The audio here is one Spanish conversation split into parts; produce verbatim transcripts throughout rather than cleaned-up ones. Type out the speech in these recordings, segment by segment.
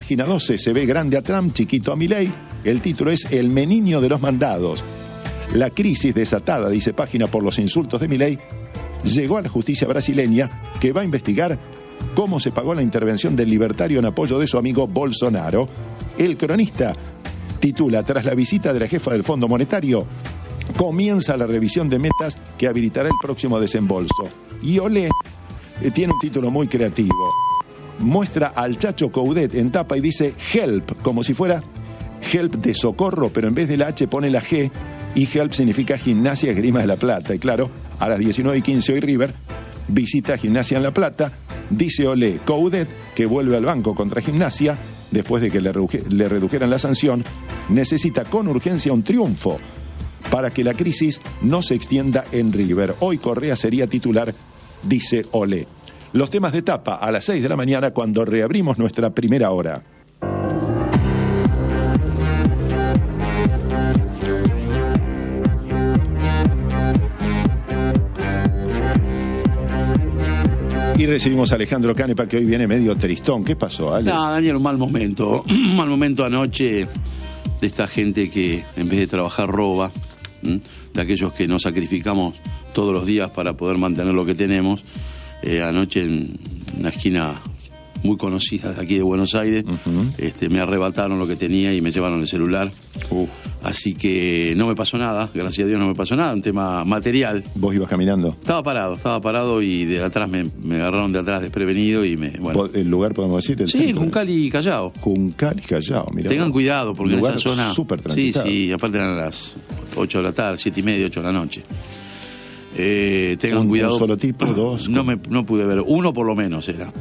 Página doce, se ve grande a Trump, chiquito a Milei. El título es El Meniño de los Mandados. La crisis desatada, dice Página, por los insultos de Milei, llegó a la justicia brasileña, que va a investigar cómo se pagó la intervención del libertario en apoyo de su amigo Bolsonaro. El cronista titula: tras la visita de la jefa del Fondo Monetario, comienza la revisión de metas que habilitará el próximo desembolso. Y Olé eh, tiene un título muy creativo. Muestra al Chacho Coudet en tapa y dice help, como si fuera help de socorro, pero en vez de la H pone la G, y help significa Gimnasia Esgrima de La Plata. Y claro, a las diecinueve y quince hoy River visita Gimnasia en La Plata. Dice Olé, Coudet, que vuelve al banco contra Gimnasia, después de que le, redu- le redujeran la sanción, necesita con urgencia un triunfo para que la crisis no se extienda en River. Hoy Correa sería titular, dice Olé. Los temas de tapa a las seis de la mañana, cuando reabrimos nuestra primera hora. Y recibimos a Alejandro Canepa, que hoy viene medio tristón. ¿Qué pasó, Ale? No, Daniel, un mal momento. Un mal momento anoche de esta gente que en vez de trabajar roba, ¿m? de aquellos que nos sacrificamos todos los días para poder mantener lo que tenemos. Eh, anoche en una esquina muy conocida de aquí de Buenos Aires, uh-huh. este, me arrebataron lo que tenía y me llevaron el celular. Uh. Así que no me pasó nada, gracias a Dios no me pasó nada, un tema material. ¿Vos ibas caminando? Estaba parado, estaba parado y de atrás me, me agarraron de atrás desprevenido y me... Bueno. ¿El lugar podemos decir? El sí, centro, Juncal y Callao. Juncal y Callao, mira. Tengan cuidado porque en esa zona... súper transitado. Sí, sí, aparte eran las ocho de la tarde, siete y media, ocho de la noche. Eh, tengan un, cuidado. ¿Un solo tipo, dos? No, me, no pude ver, uno por lo menos era.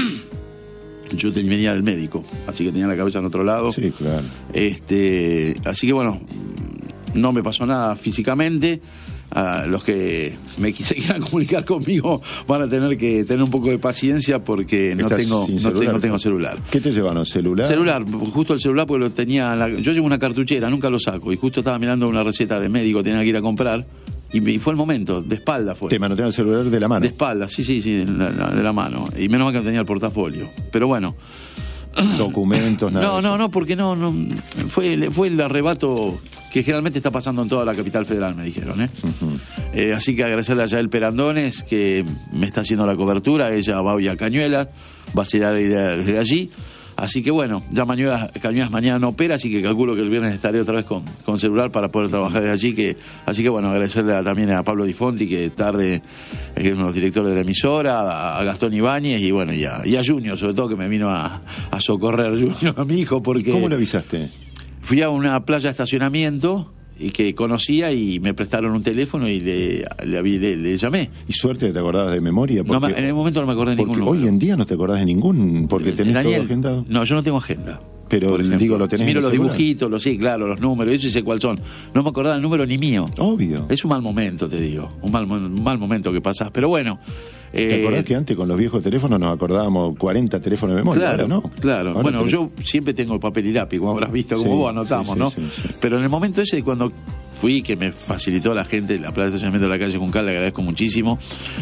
Yo venía del médico, así que tenía la cabeza en otro lado. Sí, claro. Este, así que bueno, no me pasó nada físicamente. A los que me se quieran comunicar conmigo van a tener que tener un poco de paciencia porque no tengo, no, celular, tengo, no tengo celular. ¿Qué te llevaron? ¿Celular? Celular, justo el celular porque lo tenía... La, yo llevo una cartuchera, nunca lo saco, y justo estaba mirando una receta de médico, tenía que ir a comprar. Y fue el momento, de espalda fue. ¿Te manotearon el celular de la mano? De espalda, sí, sí, sí, de la, de la mano. Y menos mal que no tenía el portafolio. Pero bueno. Documentos, nada. No, no, no, porque no, no fue, fue el arrebato que generalmente está pasando en toda la capital federal, me dijeron, ¿eh? Uh-huh. eh así que agradecerle a Yael Perandones, que me está haciendo la cobertura. Ella va hoy a Cañuelas, va a llegar desde allí. Así que bueno, ya mañana, Cañuelas mañana no opera, así que calculo que el viernes estaré otra vez con, con celular para poder trabajar desde allí. Que, así que bueno, agradecerle a, también a Pablo Di Fonti, que tarde es uno de los directores de la emisora, a, a Gastón Ibáñez y bueno, y a, y a Junior, sobre todo, que me vino a, a socorrer Junior a mi hijo. Porque ¿cómo lo avisaste? Fui a una playa de estacionamiento y que conocía y me prestaron un teléfono y le, le, le, le llamé. Y suerte que te acordabas de memoria. Porque, no, en el momento no me acordé de ningún número. Hoy en día no te acordás de ningún, porque tenés Daniel, todo agendado. No, yo no tengo agenda. Pero digo, lo tenés. Si miro en los celular. dibujitos, los, sí, claro, los números, eso y sé cuáles son. No me acordaba el número ni mío. Obvio. Es un mal momento, te digo. Un mal, un mal momento que pasás. Pero bueno. ¿Te eh, acordás que antes con los viejos teléfonos nos acordábamos cuarenta teléfonos de memoria? Claro, ahora no. Claro. Ahora bueno, te... yo siempre tengo papel y lápiz, como habrás visto, como sí, vos anotamos, sí, sí, ¿no? Sí, sí. Pero en el momento ese, cuando fui, que me facilitó la gente, la plaza de estacionamiento de la calle Juncal, le agradezco muchísimo.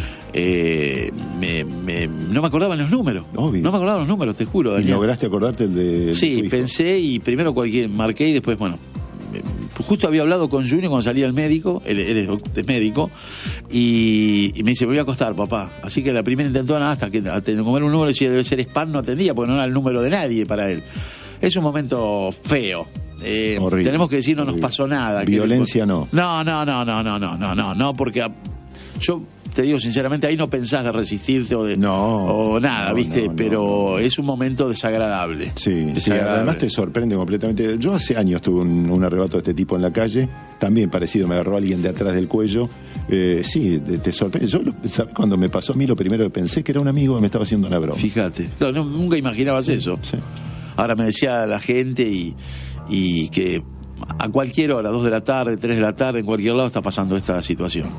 Eh, me, me, no me acordaban los números. Obvio. No me acordaban los números, te juro, Daniel. ¿Y lograste acordarte el de Sí, tu hijo? pensé y primero cualquier marqué y después, bueno, justo había hablado con Junior cuando salía el médico, él, él es, es médico, y, y me dice, me voy a acostar, papá. Así que la primera intentona, hasta que a comer un número, decía, debe ser spam, no atendía, porque no era el número de nadie para él. Es un momento feo. Eh, tenemos que decir, no nos pasó nada. Violencia que, no. No, no, no, no, no, no, no, no, no, porque a, yo te digo sinceramente, ahí no pensás de resistirte o de no, o nada, no, ¿viste? No, pero no, no. es un momento desagradable. Sí, desagradable. sí, además te sorprende completamente. Yo hace años tuve un, un arrebato de este tipo en la calle, también parecido, me agarró alguien de atrás del cuello. Eh, sí, te, te sorprende. Yo, ¿sabes? Cuando me pasó a mí, lo primero que pensé que era un amigo que me estaba haciendo una broma. Fíjate, no, no, nunca imaginabas sí, eso. Sí. Ahora me decía la gente y, y que a cualquier hora, dos de la tarde, tres de la tarde, en cualquier lado está pasando esta situación. Uh-huh.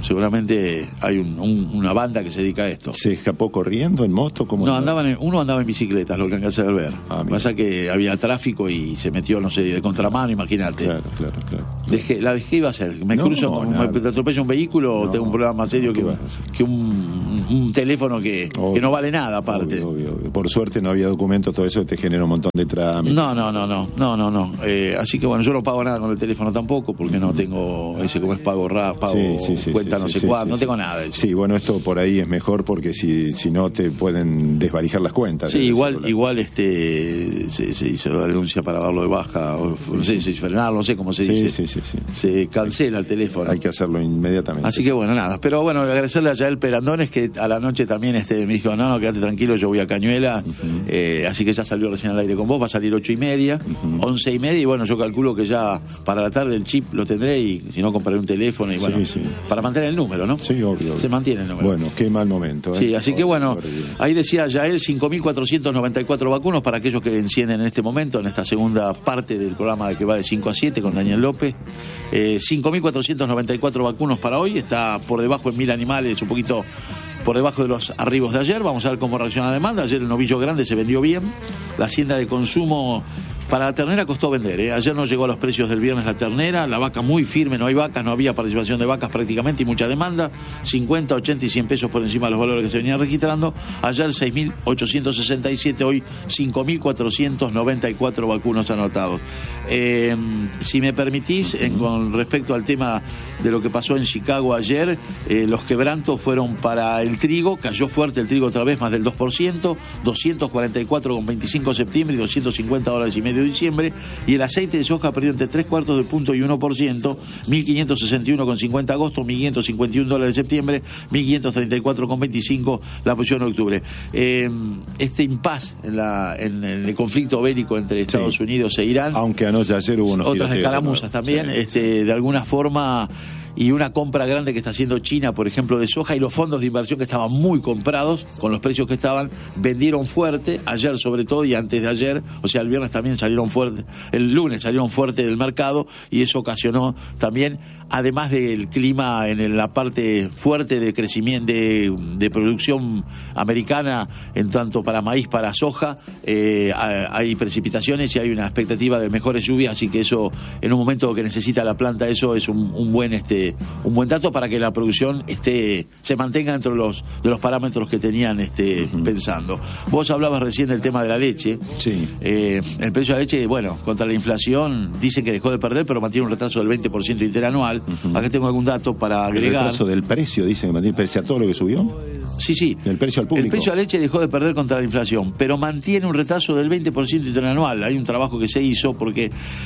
seguramente hay un, un, una banda que se dedica a esto. ¿Se escapó corriendo en moto? ¿Cómo no, andaban en, uno andaba en bicicleta, lo que alcancé a ver. Ah, pasa que había tráfico y se metió, no sé, de contramano, imagínate. Claro, claro, claro. Dejé, la dejé, iba a hacer. Me no, cruzo, no, me atropello un vehículo, no, tengo un problema más serio que, que un, un teléfono que, que no vale nada, aparte. Obvio, obvio, obvio. Por suerte no había documento, todo eso te genera un montón de trámites. No, no, no, no, no, no, no. Eh, así que bueno, yo no pago nada con el teléfono tampoco, porque no tengo ese como es pago rap, pago sí, sí, sí, cuenta sí, no sí, sé sí, cuánto, sí, no tengo nada de eso. Sí, bueno, esto por ahí es mejor porque si, si no te pueden desvalijar las cuentas. Sí, igual, igual este se, se hizo la denuncia para darlo de baja, o, no sé si frenarlo, no sé cómo se dice. Sí, sí, sí, sí. Se cancela el teléfono. Hay que hacerlo inmediatamente. Así que bueno, nada. Pero bueno, agradecerle a Yael Perandones que a la noche también este me dijo, no, no, quédate tranquilo, yo voy a Cañuela. Uh-huh. eh, así que ya salió recién al aire con vos, va a salir ocho y media, uh-huh. once y media, y bueno, yo calculo que ya para la tarde el chip lo tendré y si no compraré un teléfono y bueno, sí, sí. para mantener el número, ¿no? Sí, obvio. Se mantiene el número. Bueno, qué mal momento. ¿eh? Sí, así que bueno, ahí decía Yael, cinco mil cuatrocientos noventa y cuatro vacunos para aquellos que encienden en este momento, en esta segunda parte del programa que va de cinco a siete con Daniel López. Eh, cinco mil cuatrocientos noventa y cuatro vacunos para hoy, está por debajo en mil animales, un poquito por debajo de los arribos de ayer. Vamos a ver cómo reacciona la demanda. Ayer el novillo grande se vendió bien, la hacienda de consumo para la ternera costó vender, ¿eh? Ayer no llegó a los precios del viernes la ternera, la vaca muy firme, no hay vacas, no había participación de vacas prácticamente y mucha demanda, cincuenta, ochenta y cien pesos por encima de los valores que se venían registrando. Ayer seis mil ochocientos sesenta y siete, hoy cinco mil cuatrocientos noventa y cuatro vacunos anotados. Eh, si me permitís, en, con respecto al tema de lo que pasó en Chicago ayer, eh, los quebrantos fueron para el trigo, cayó fuerte el trigo otra vez, más del dos por ciento, doscientos cuarenta y cuatro con veinticinco septiembre y doscientos cincuenta dólares y medio de diciembre, y el aceite de soja perdió entre tres cuartos de punto y uno por ciento, mil quinientos sesenta y uno con cincuenta agosto, mil quinientos cincuenta y uno dólares de septiembre, mil quinientos treinta y cuatro con veinticinco la posición de octubre. Eh, este impas en, la, en, en el conflicto bélico entre Estados sí. Unidos e Irán, aunque anoche ayer hubo unos otras escaramuzas también, sí, este, sí. de alguna forma, y una compra grande que está haciendo China, por ejemplo, de soja, y los fondos de inversión que estaban muy comprados, con los precios que estaban, vendieron fuerte, ayer sobre todo, y antes de ayer, o sea, el viernes también salieron fuerte, el lunes salieron fuerte del mercado, y eso ocasionó también, además del clima en la parte fuerte de crecimiento, de, de producción americana, en tanto para maíz, para soja, eh, hay precipitaciones y hay una expectativa de mejores lluvias, así que eso, en un momento que necesita la planta, eso es un, un buen este un buen dato para que la producción esté se mantenga dentro de los de los parámetros que tenían este uh-huh. pensando. Vos hablabas recién del tema de la leche. Sí. Eh, el precio de la leche, bueno, contra la inflación dicen que dejó de perder, pero mantiene un retraso del veinte por ciento interanual. Uh-huh. Acá tengo algún dato para agregar. ¿El retraso del precio dicen que mantiene pese a todo lo que subió? Sí, sí. ¿El precio al público? El precio de la leche dejó de perder contra la inflación, pero mantiene un retraso del veinte por ciento interanual. Hay un trabajo que se hizo porque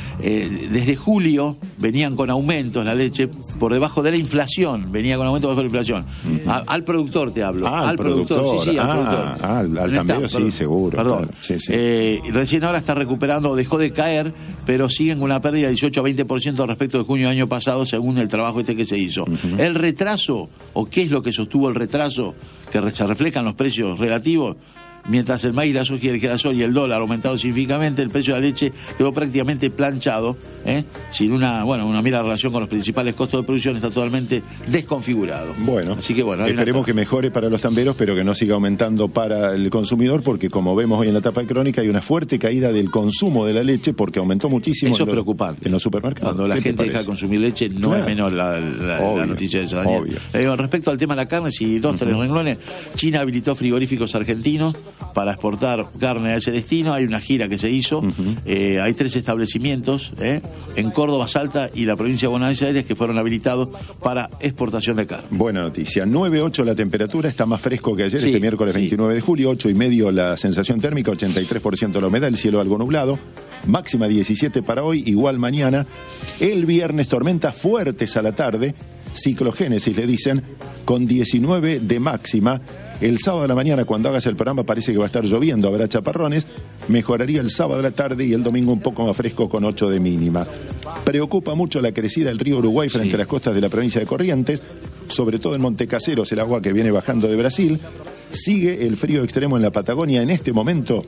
eh, desde julio venían con aumentos la leche por debajo de la inflación, venía con aumentos por debajo de la inflación. Uh-huh. A, al productor te hablo. Ah, al, al productor. productor. Sí, sí, al ah, productor. Ah, al, al tambero sí, seguro. Perdón. Claro. Sí, sí. Eh, recién ahora está recuperando, dejó de caer, pero siguen con una pérdida de dieciocho a veinte por ciento respecto de junio del año pasado, según el trabajo este que se hizo. Uh-huh. El retraso, o qué es lo que sostuvo el retraso, que se reflejan los precios relativos, mientras el maíz, la soja, el girasol y el dólar aumentaron significativamente, el precio de la leche quedó prácticamente planchado, ¿eh? sin una, bueno, una mira relación con los principales costos de producción, está totalmente desconfigurado. Bueno, así que bueno, esperemos una... que mejore para los tamberos, pero que no siga aumentando para el consumidor, porque como vemos hoy en la tapa de crónica, hay una fuerte caída del consumo de la leche, porque aumentó muchísimo. Eso es preocupante. En los supermercados. Cuando la gente deja de consumir leche, no claro. es menor la, la, obvio, la noticia de esa Daniel. Eh, respecto al tema de la carne, si dos, uh-huh. tres renglones, China habilitó frigoríficos argentinos para exportar carne a ese destino. Hay una gira que se hizo, uh-huh. eh, hay tres establecimientos eh, en Córdoba, Salta y la provincia de Buenos Aires que fueron habilitados para exportación de carne. Buena noticia. nueve ocho la temperatura, está más fresco que ayer, sí, este miércoles sí. veintinueve de julio, ocho y medio la sensación térmica, ochenta y tres por ciento la humedad, el cielo algo nublado, máxima diecisiete para hoy, igual mañana. El viernes tormentas fuertes a la tarde, ciclogénesis le dicen, con diecinueve de máxima. El sábado de la mañana, cuando hagas el programa, parece que va a estar lloviendo, habrá chaparrones. Mejoraría el sábado de la tarde y el domingo un poco más fresco con ocho de mínima. Preocupa mucho la crecida del río Uruguay frente sí. a las costas de la provincia de Corrientes, sobre todo en Montecaseros, el agua que viene bajando de Brasil. Sigue el frío extremo en la Patagonia. En este momento,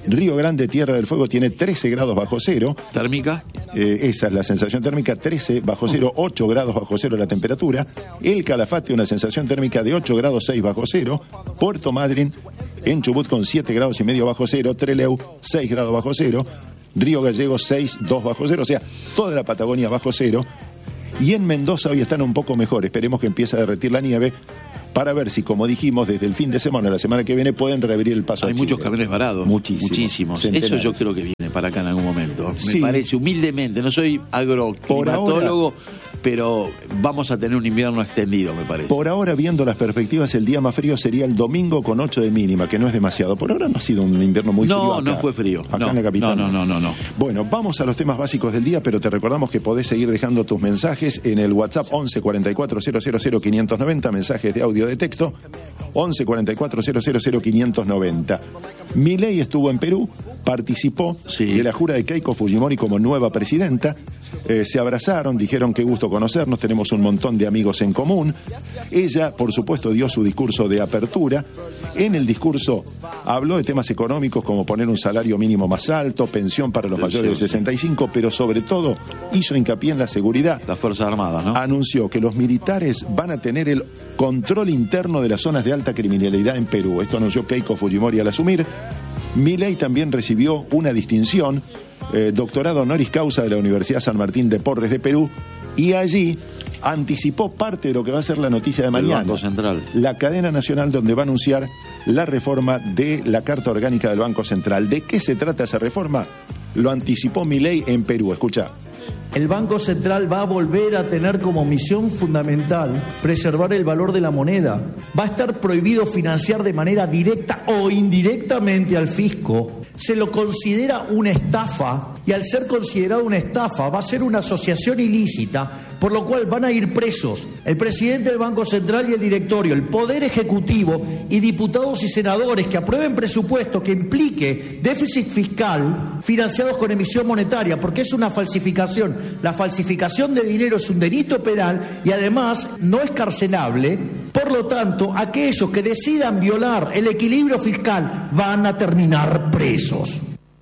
Río Grande, Tierra del Fuego, tiene trece grados bajo cero. ¿Térmica? Eh, esa es la sensación térmica, trece bajo cero, ocho grados bajo cero la temperatura. El Calafate, una sensación térmica de ocho grados seis bajo cero. Puerto Madryn, en Chubut, con siete grados y medio bajo cero. Trelew, seis grados bajo cero. Río Gallegos, seis, dos bajo cero. O sea, toda la Patagonia bajo cero. Y en Mendoza hoy están un poco mejor. Esperemos que empiece a derretir la nieve para ver si, como dijimos, desde el fin de semana, la semana que viene, pueden reabrir el paso. Hay a Chile. muchos camiones varados. Muchísimos. Muchísimos. Eso yo creo que viene para acá en algún momento. Sí. Me parece, humildemente. No soy agroclimatólogo, pero vamos a tener un invierno extendido, me parece. Por ahora, viendo las perspectivas, el día más frío sería el domingo con ocho de mínima, que no es demasiado. Por ahora no ha sido un invierno muy no, frío acá. No, no fue frío. Acá no, en la capital. No, no, no, no, no. Bueno, vamos a los temas básicos del día, pero te recordamos que podés seguir dejando tus mensajes en el WhatsApp once cuarenta y cuatro cero cero cero quinientos noventa, mensajes de audio de texto, once cuarenta y cuatro cero cero cero quinientos noventa. Milei estuvo en Perú, participó sí. de la jura de Keiko Fujimori como nueva presidenta. Eh, se abrazaron, dijeron qué gusto conocernos, tenemos un montón de amigos en común. Ella, por supuesto, dio su discurso de apertura. En el discurso habló de temas económicos como poner un salario mínimo más alto, pensión para los mayores de sesenta y cinco, pero sobre todo hizo hincapié en la seguridad. Las Fuerzas Armadas, ¿no? Anunció que los militares van a tener el control interno de las zonas de alta criminalidad en Perú. Esto anunció Keiko Fujimori al asumir. Milei también recibió una distinción, eh, doctorado honoris causa de la Universidad San Martín de Porres de Perú, y allí anticipó parte de lo que va a ser la noticia de mañana. El Banco Central. La cadena nacional donde va a anunciar la reforma de la Carta Orgánica del Banco Central. ¿De qué se trata esa reforma? Lo anticipó Milei en Perú. Escuchá. El Banco Central va a volver a tener como misión fundamental preservar el valor de la moneda. Va a estar prohibido financiar de manera directa o indirectamente al fisco. Se lo considera una estafa y al ser considerado una estafa va a ser una asociación ilícita, por lo cual van a ir presos el presidente del Banco Central y el directorio, el Poder Ejecutivo y diputados y senadores que aprueben presupuesto que implique déficit fiscal financiados con emisión monetaria, porque es una falsificación. La falsificación de dinero es un delito penal y además no es carcelable. Por lo tanto, aquellos que decidan violar el equilibrio fiscal van a terminar presos.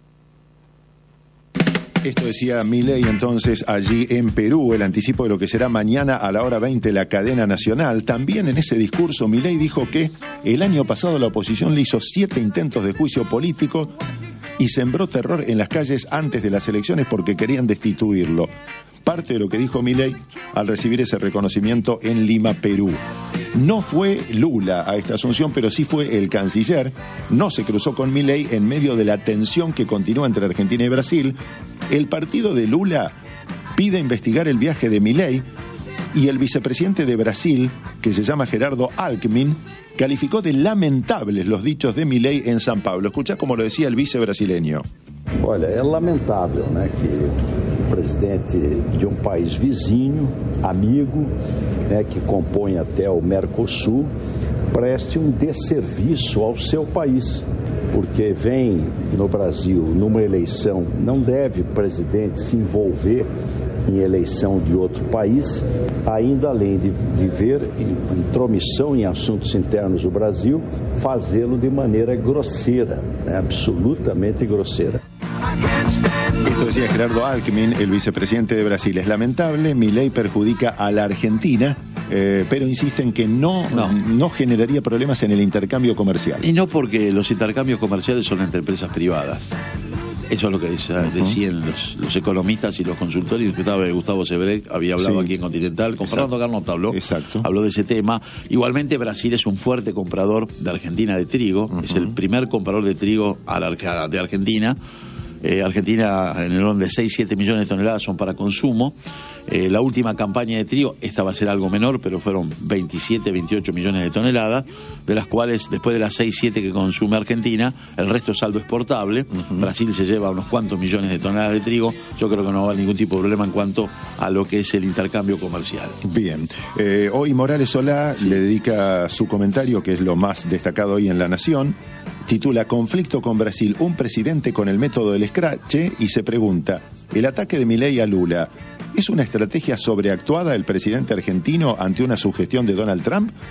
Esto decía Milei entonces allí en Perú, el anticipo de lo que será mañana a la hora veinte la cadena nacional. También en ese discurso Milei dijo que el año pasado la oposición le hizo siete intentos de juicio político y sembró terror en las calles antes de las elecciones porque querían destituirlo. Parte de lo que dijo Milei al recibir ese reconocimiento en Lima, Perú. No fue Lula a esta asunción, pero sí fue el canciller. No se cruzó con Milei en medio de la tensión que continúa entre Argentina y Brasil. El partido de Lula pide investigar el viaje de Milei y el vicepresidente de Brasil, que se llama Gerardo Alckmin, calificó de lamentables los dichos de Milei en San Pablo. Escuchá como lo decía el vice brasileño. Olha, é lamentável, né, que o presidente de um país vizinho, amigo, né, que compõe até o Mercosul, preste um desserviço ao seu país, porque vem no Brasil numa eleição, não deve o presidente se envolver em eleição de outro país, ainda além de, de ver intromissão em assuntos internos do Brasil, fazê-lo de maneira grosseira, né, absolutamente grosseira. Esto decía Gerardo Alckmin, el vicepresidente de Brasil. Es lamentable, Milei perjudica a la Argentina, eh, pero insisten que no, no. no generaría problemas en el intercambio comercial. Y no porque los intercambios comerciales son entre empresas privadas. Eso es lo que decían uh-huh. los, los economistas y los consultores. Gustavo, Gustavo Sebrek había hablado sí. aquí en Continental, con Exacto. Fernando Carnota habló, Exacto. habló de ese tema. Igualmente Brasil es un fuerte comprador de Argentina de trigo, uh-huh. es el primer comprador de trigo a la, de Argentina. Eh, Argentina en el orden de seis, siete millones de toneladas son para consumo. Eh, la última campaña de trigo, esta va a ser algo menor, pero fueron veintisiete, veintiocho millones de toneladas, de las cuales después de las seis, siete que consume Argentina, el resto es saldo exportable. Uh-huh. Brasil se lleva unos cuantos millones de toneladas de trigo. Yo creo que no va a haber ningún tipo de problema en cuanto a lo que es el intercambio comercial. Bien, eh, hoy Morales Solá sí. le dedica su comentario, que es lo más destacado hoy en La Nación. Titula Conflicto con Brasil, un presidente con el método del escrache, y se pregunta, ¿el ataque de Milei a Lula es una estrategia sobreactuada del presidente argentino ante una sugestión de Donald Trump?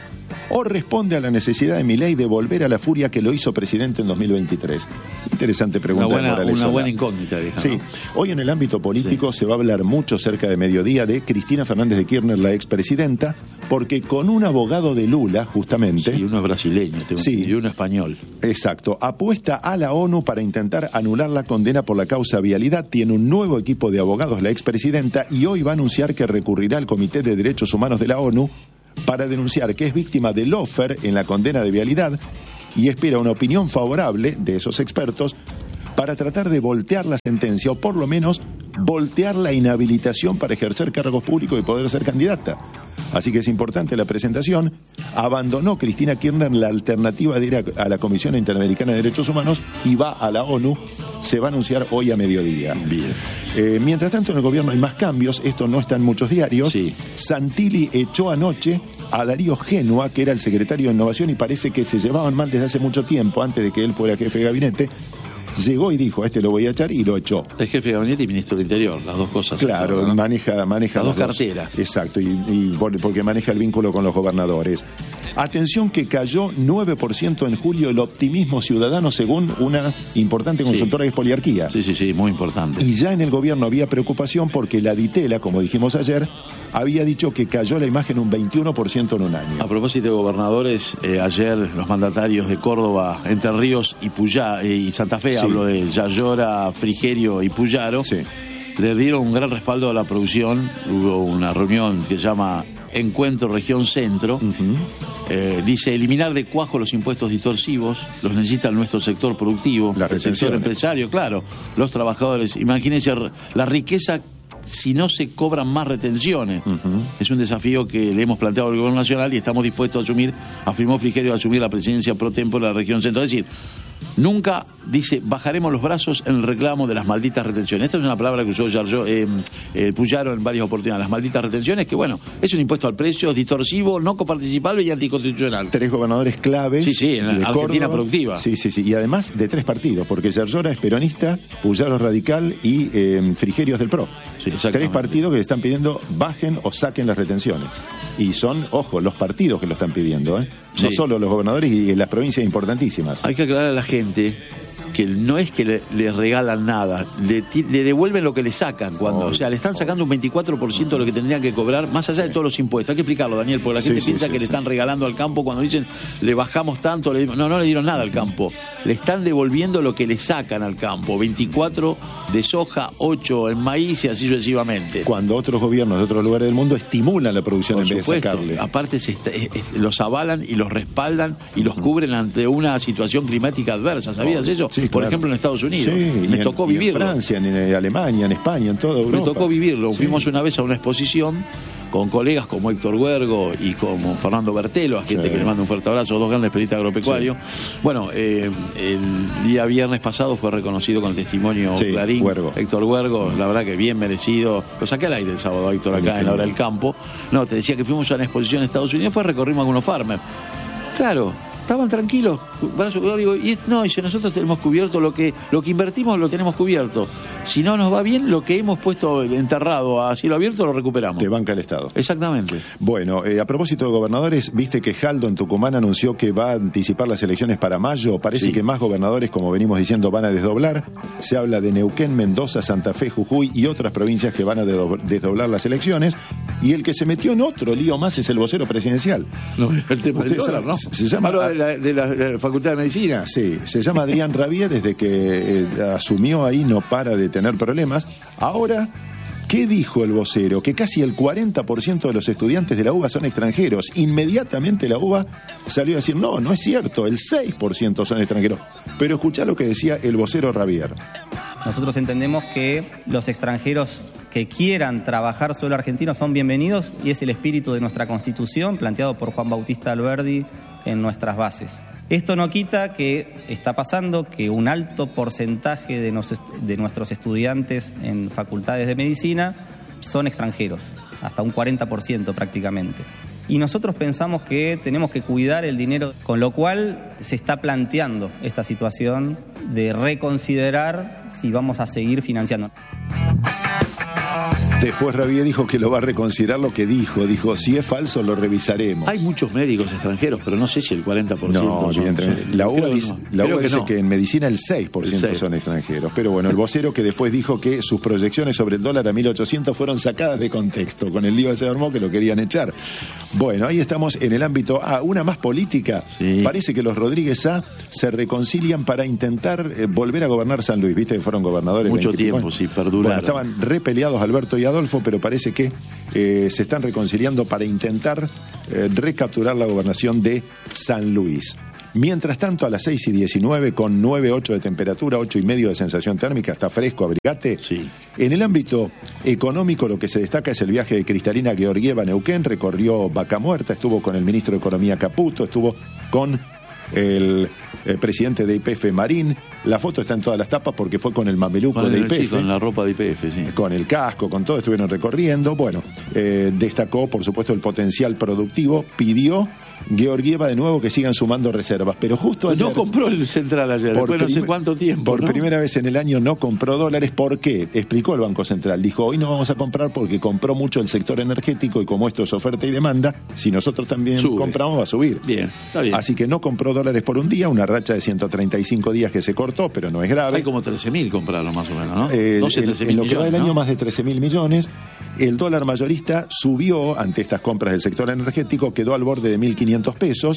o responde a la necesidad de Milei de volver a la furia que lo hizo presidente en dos mil veintitrés? Interesante pregunta. Una buena, de Morales una Sola. buena incógnita, digamos. Sí, hoy en el ámbito político sí. se va a hablar mucho cerca de mediodía de Cristina Fernández de Kirchner, la expresidenta, porque con un abogado de Lula, justamente... Sí, uno es brasileño, tengo sí, y uno español. Exacto, apuesta a la ONU para intentar anular la condena por la causa vialidad. Tiene un nuevo equipo de abogados la expresidenta y hoy va a anunciar que recurrirá al Comité de Derechos Humanos de la ONU para denunciar que es víctima de lawfare en la condena de vialidad y espera una opinión favorable de esos expertos para tratar de voltear la sentencia o por lo menos voltear la inhabilitación para ejercer cargos públicos y poder ser candidata. Así que es importante la presentación. Abandonó Cristina Kirchner la alternativa de ir a, a la Comisión Interamericana de Derechos Humanos y va a la ONU. Se va a anunciar hoy a mediodía. Bien. Eh, mientras tanto en el gobierno hay más cambios. Esto no está en muchos diarios. Sí. Santilli echó anoche a Darío Génua, que era el secretario de Innovación, y parece que se llevaban mal desde hace mucho tiempo, antes de que él fuera jefe de gabinete. Llegó y dijo, a este lo voy a echar, y lo echó. Es jefe de gabinete y ministro del Interior, las dos cosas. Claro, eso, ¿no? maneja, maneja las dos carteras. Exacto, y, y porque maneja el vínculo con los gobernadores. Atención que cayó nueve por ciento en julio el optimismo ciudadano según una importante consultora sí. que es Poliarquía. Sí, sí, sí, muy importante. Y ya en el gobierno había preocupación porque la Ditela, como dijimos ayer, había dicho que cayó la imagen un veintiuno por ciento en un año. A propósito de gobernadores, eh, ayer los mandatarios de Córdoba, Entre Ríos y Puyá, eh, y Santa Fe, sí. hablo de Yayora, Frigerio y Puyaro, sí. le dieron un gran respaldo a la producción. Hubo una reunión que se llama Encuentro Región Centro. Uh-huh. eh, dice, eliminar de cuajo los impuestos distorsivos, los necesita nuestro sector productivo, la el sector empresario, claro, los trabajadores. Imagínense la riqueza si no se cobran más retenciones. Uh-huh. Es un desafío que le hemos planteado al gobierno nacional y estamos dispuestos a asumir, afirmó Frigerio, a asumir la presidencia pro tempore de la región centro. Es decir, nunca, dice, bajaremos los brazos en el reclamo de las malditas retenciones. Esta es una palabra que usó Yarjo, eh, eh, Puyaro en varias oportunidades. Las malditas retenciones, que bueno, es un impuesto al precio, es distorsivo, no coparticipable y anticonstitucional. Tres gobernadores claves. Sí, sí, en la Argentina Córdoba, productiva. Sí, sí, sí. Y además de tres partidos, porque Yarlora es peronista, Puyaro es radical y eh, Frigerio es del PRO. Sí, tres partidos que le están pidiendo bajen o saquen las retenciones. Y son, ojo, los partidos que lo están pidiendo, ¿eh? No sí. solo los gobernadores y en las provincias importantísimas. Hay que aclarar a la gente que no es que le, le regalan nada, le, le devuelven lo que le sacan cuando, oh, o sea, le están sacando un veinticuatro por ciento de lo que tendrían que cobrar, más allá sí. de todos los impuestos. Hay que explicarlo, Daniel, porque la gente sí, piensa sí, que sí, le están sí. regalando al campo cuando dicen le bajamos tanto, le, no, no le dieron nada al campo, le están devolviendo lo que le sacan al campo, veinticuatro de soja, ocho en maíz y así sucesivamente. Cuando otros gobiernos de otros lugares del mundo estimulan la producción Por en vez supuesto, de sacarle. Aparte se está, es, es, los avalan y los respaldan y los uh-huh. cubren ante una situación climática adversa, ¿sabías oh, eso? Sí, Por claro. ejemplo en Estados Unidos, sí, me en, tocó vivirlo. En Francia, en Alemania, en España, en toda Europa. Me tocó vivirlo. Sí. Fuimos una vez a una exposición con colegas como Héctor Huergo y como Fernando Bertelo, a gente sí. que le manda un fuerte abrazo, dos grandes periodistas agropecuarios. Sí. Bueno, eh, el día viernes pasado fue reconocido con el testimonio sí, Clarín. Huergo. Héctor Huergo, la verdad que bien merecido. Lo saqué al aire el sábado, Héctor, acá en la hora del campo. No, te decía que fuimos a una exposición en Estados Unidos, fue recorrimos algunos farmers. Claro, estaban tranquilos. Yo digo, y no, dice, nosotros tenemos cubierto lo que lo que invertimos, lo tenemos cubierto. Si no nos va bien, lo que hemos puesto enterrado a cielo abierto lo recuperamos. Te banca el Estado. Exactamente. Bueno, eh, a propósito de gobernadores, viste que Jaldo en Tucumán anunció que va a anticipar las elecciones para mayo. Parece sí. que más gobernadores, como venimos diciendo, van a desdoblar. Se habla de Neuquén, Mendoza, Santa Fe, Jujuy y otras provincias que van a desdoblar las elecciones. Y el que se metió en otro lío más es el vocero presidencial. No, el tema del dólar, ¿no? Se llama... de la, de, la, de la Facultad de Medicina. Sí, se llama Adrián Rabier, desde que eh, asumió ahí no para de tener problemas. Ahora, ¿qué dijo el vocero? Que casi el cuarenta por ciento de los estudiantes de la UBA son extranjeros. Inmediatamente la UBA salió a decir, no, no es cierto, el seis por ciento son extranjeros. Pero escuchá lo que decía el vocero Rabier. Nosotros entendemos que los extranjeros que quieran trabajar suelo argentino son bienvenidos y es el espíritu de nuestra Constitución planteado por Juan Bautista Alberdi en nuestras bases. Esto no quita que está pasando que un alto porcentaje de, nos, de nuestros estudiantes en facultades de medicina son extranjeros, hasta un cuarenta por ciento prácticamente. Y nosotros pensamos que tenemos que cuidar el dinero, con lo cual se está planteando esta situación de reconsiderar si vamos a seguir financiando. Después Rabier dijo que lo va a reconsiderar lo que dijo. Dijo, si es falso, lo revisaremos. Hay muchos médicos extranjeros, pero no sé si el cuarenta por ciento No, son, evidentemente. son, La U B A creo dice, no. la U B A que dice no. que en medicina el seis por ciento El seis. son extranjeros. Pero bueno, el vocero que después dijo que sus proyecciones sobre el dólar a mil ochocientos fueron sacadas de contexto. Con el lío ese armó que lo querían echar. Bueno, ahí estamos en el ámbito A, una más política. Sí. Parece que los Rodríguez A se reconcilian para intentar eh, volver a gobernar San Luis. Viste que fueron gobernadores. Mucho veintipico tiempo, años. sí, perduraron. Bueno, estaban repeleados Alberto y Adolfo, pero parece que eh, se están reconciliando para intentar eh, recapturar la gobernación de San Luis. Mientras tanto, a las seis y diecinueve, con nueve coma ocho de temperatura, ocho y medio de sensación térmica, está fresco, abrigate. Sí. En el ámbito económico, lo que se destaca es el viaje de Cristalina Georgieva a Neuquén, recorrió Vaca Muerta, estuvo con el ministro de Economía Caputo, estuvo con el, el presidente de Y P F Marín. La foto está en todas las tapas porque fue con el mameluco Con, de el, Y P F. sí, con la ropa de Y P F, sí. Con el casco, con todo, estuvieron recorriendo. Bueno, eh, destacó, por supuesto, el potencial productivo. Pidió Georgieva de nuevo que sigan sumando reservas. Pero justo ayer... No compró el Central ayer, por después no sé prim- cuánto tiempo. Por ¿no? primera vez en el año no compró dólares. ¿Por qué? Explicó el Banco Central. Dijo, hoy no vamos a comprar porque compró mucho el sector energético y como esto es oferta y demanda, si nosotros también Sube. compramos va a subir. Bien, está bien. Así que no compró dólares por un día, una racha de ciento treinta y cinco días que se cortó, pero no es grave. Hay como trece mil compraron más o menos, ¿no? Eh, doce, en, trece en mil lo que va del millones, año, ¿no? más de trece mil millones. El dólar mayorista subió ante estas compras del sector energético, quedó al borde de mil quinientos pesos.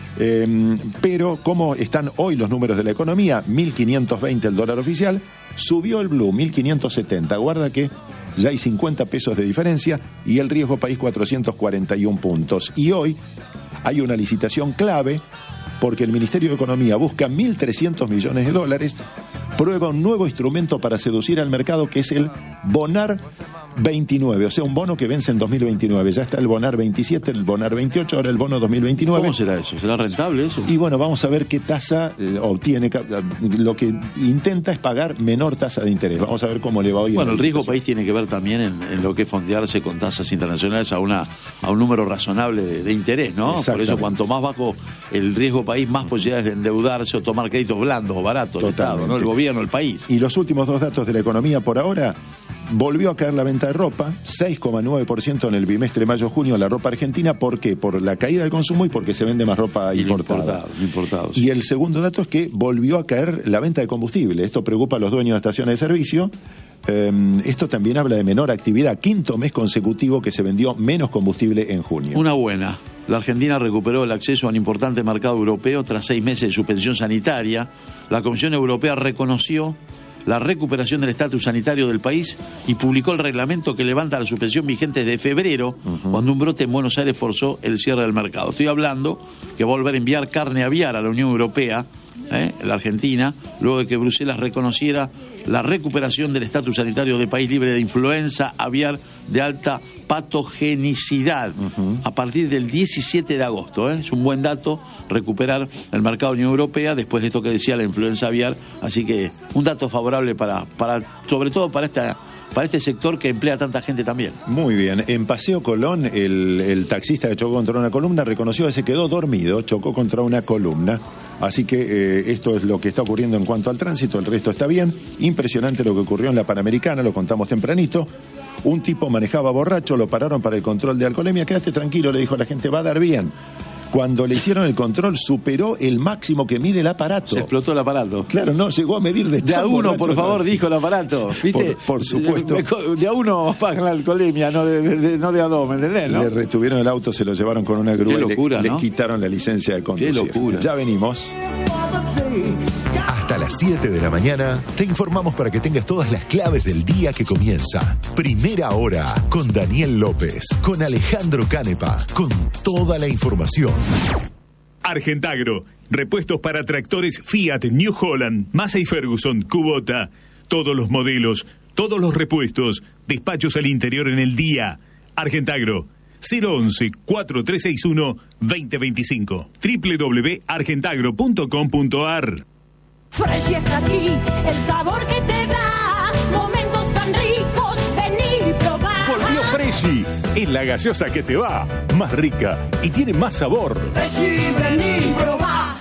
Eh, pero como están hoy los números de la economía, mil quinientos veinte el dólar oficial, subió el blue, mil quinientos setenta. Guarda que ya hay cincuenta pesos de diferencia y el riesgo país cuatrocientos cuarenta y uno puntos. Y hoy hay una licitación clave porque el Ministerio de Economía busca mil trescientos millones de dólares, prueba un nuevo instrumento para seducir al mercado que es el Bonar veintinueve, o sea, un bono que vence en dos mil veintinueve. Ya está el Bonar veintisiete, el Bonar veintiocho, ahora el bono dos mil veintinueve. ¿Cómo será eso? ¿Será rentable eso? Y bueno, vamos a ver qué tasa eh, obtiene. Lo que intenta es pagar menor tasa de interés. Vamos a ver cómo le va hoy. Bueno, en el la riesgo licitación. país tiene que ver también en, en lo que es fondearse con tasas internacionales a una a un número razonable de, de interés, ¿no? Por Exactamente. eso cuanto más bajo el riesgo país, más posibilidades de endeudarse o tomar créditos blandos o baratos, el Estado, ¿no? El gobierno, el país. Y los últimos dos datos de la economía por ahora, volvió a caer la venta de ropa, seis coma nueve por ciento en el bimestre mayo-junio la ropa argentina. ¿Por qué? Por la caída del consumo y porque se vende más ropa Y lo importada. importado, lo importado, sí. Y el segundo dato es que volvió a caer la venta de combustible. Esto preocupa a los dueños de estaciones de servicio. Eh, esto también habla de menor actividad. Quinto mes consecutivo que se vendió menos combustible en junio. Una buena. La Argentina recuperó el acceso a un importante mercado europeo tras seis meses de suspensión sanitaria. La Comisión Europea reconoció la recuperación del estatus sanitario del país y publicó el reglamento que levanta la suspensión vigente desde febrero, uh-huh. cuando un brote en Buenos Aires forzó el cierre del mercado. Estoy hablando que va a volver a enviar carne aviar a la Unión Europea, ¿eh? la Argentina, luego de que Bruselas reconociera la recuperación del estatus sanitario de país libre de influenza aviar de alta patogenicidad uh-huh. a partir del diecisiete de agosto. ¿eh? Es un buen dato recuperar el mercado de la Unión Europea después de esto que decía la influenza aviar, así que un dato favorable para, para sobre todo para esta para este sector que emplea tanta gente también. Muy bien. En Paseo Colón, el, el taxista que chocó contra una columna reconoció que se quedó dormido, chocó contra una columna. Así que eh, esto es lo que está ocurriendo en cuanto al tránsito, el resto está bien. Impresionante lo que ocurrió en la Panamericana, lo contamos tempranito. Un tipo manejaba borracho, lo pararon para el control de alcoholemia. Quédate tranquilo, le dijo a la gente, va a dar bien. Cuando le hicieron el control, superó el máximo que mide el aparato. Se explotó el aparato. Claro, no, llegó a medir de De a uno, borracho, por favor, no. dijo el aparato. ¿Viste? Por, por supuesto. De, de a uno pagan la alcoholemia, no de, de, de, no de a dos, ¿me entendés? ¿No? Le retuvieron el auto, se lo llevaron con una grúa. Qué locura, y le, ¿no? les quitaron la licencia de conducir. Qué locura. Ya venimos. Hasta las siete de la mañana te informamos para que tengas todas las claves del día que comienza. Primera hora con Daniel López, con Alejandro Canepa, con toda la información. Argentagro, repuestos para tractores Fiat, New Holland, Massey Ferguson, Kubota, todos los modelos, todos los repuestos, despachos al interior en el día. Argentagro, cero once, cuatro tres seis uno, dos cero dos cinco, doble u doble u doble u punto argentagro punto com punto a r. Fresh está aquí, el sabor que te da, momentos tan ricos, vení y probá. Volvió Freshy, es la gaseosa que te va, más rica y tiene más sabor. Freshy, vení y probá.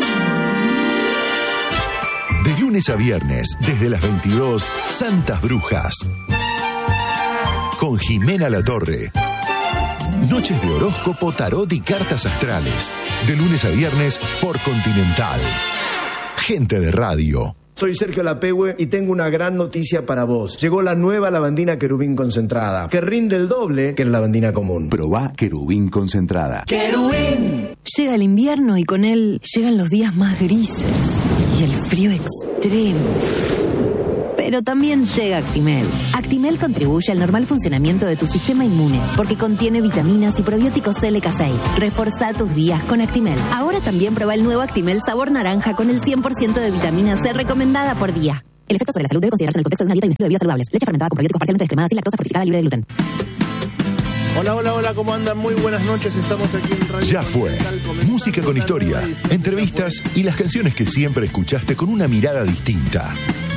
De lunes a viernes, desde las veintidós, Santas Brujas. con Jimena Latorre. Noches de horóscopo, tarot y cartas astrales. De lunes a viernes por Continental. Gente de radio. Soy Sergio Lapehue y tengo una gran noticia para vos. Llegó la nueva lavandina Querubín concentrada, que rinde el doble que la lavandina común. Probá Querubín concentrada. ¡Querubín! Llega el invierno y con él llegan los días más grises y el frío extremo. Pero también llega Actimel. Actimel contribuye al normal funcionamiento de tu sistema inmune porque contiene vitaminas y probióticos L K seis. Reforzá tus días con Actimel. Ahora también prueba el nuevo Actimel sabor naranja con el cien por ciento de vitamina C recomendada por día. El efecto sobre la salud debe considerarse en el contexto de una dieta y un estilo de vida saludables. Leche fermentada con probióticos parcialmente descremada, sin lactosa, fortificada, libre de gluten. Hola, hola, hola, ¿cómo andan? Muy buenas noches, estamos aquí en Radio Ya fue. Música con historia, entrevistas y las canciones que siempre escuchaste con una mirada distinta.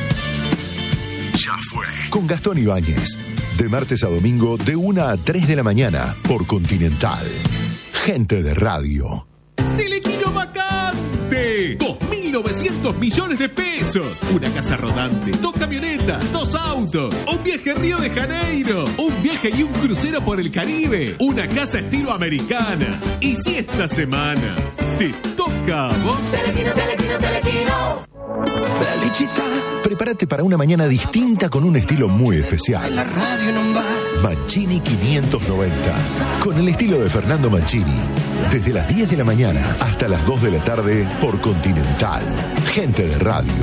Ya fue. Con Gastón Ibáñez. De martes a domingo, de una a tres de la mañana, por Continental. Gente de radio. Telequino vacante. dos mil novecientos millones de pesos. Una casa rodante. Dos camionetas. Dos autos. Un viaje a Río de Janeiro. Un viaje y un crucero por el Caribe. Una casa estilo americana. Y si esta semana te toca a vos. Telequino, telequino, telequino. Prepárate para una mañana distinta con un estilo muy especial. Mancini quinientos noventa. Con el estilo de Fernando Mancini. Desde las diez de la mañana hasta las dos de la tarde por Continental. Gente de radio.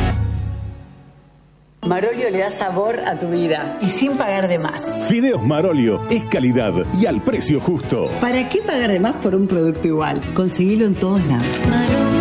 Marolio le da sabor a tu vida y sin pagar de más. Fideos Marolio es calidad y al precio justo. ¿Para qué pagar de más por un producto igual? Conseguilo en todos lados. Marolio.